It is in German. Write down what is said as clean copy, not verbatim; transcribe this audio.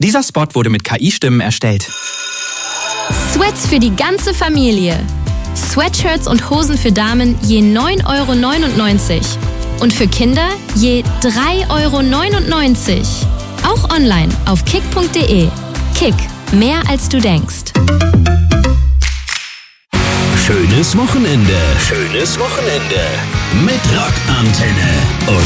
Dieser Spot wurde mit KI-Stimmen erstellt. Sweats für die ganze Familie. Sweatshirts und Hosen für Damen je 9,99 € und für Kinder je 3,99 €. Auch online auf kick.de. Kick, mehr als du denkst. Schönes Wochenende. Schönes Wochenende. Mit Rockantenne.